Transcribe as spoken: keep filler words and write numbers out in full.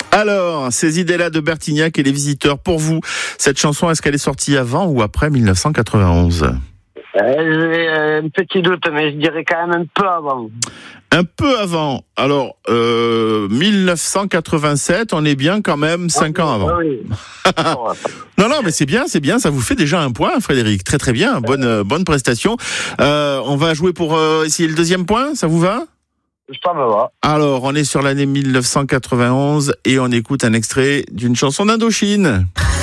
Alors, ces idées-là de Bertignac et les visiteurs, pour vous, cette chanson, est-ce qu'elle est sortie avant ou après mille neuf cent quatre-vingt-onze ? Euh, J'ai un petit doute, mais je dirais quand même un peu avant. Un peu avant. Alors, euh, mille neuf cent quatre-vingt-sept, on est bien quand même cinq ans avant. Oui. Non, non, mais c'est bien, c'est bien. Ça vous fait déjà un point, Frédéric. Très, très bien. Bonne, euh, bonne prestation. Euh, on va jouer pour euh, essayer le deuxième point. Ça vous va ? Ça me va. Alors, on est sur l'année mille neuf cent quatre-vingt-onze et on écoute un extrait d'une chanson d'Indochine.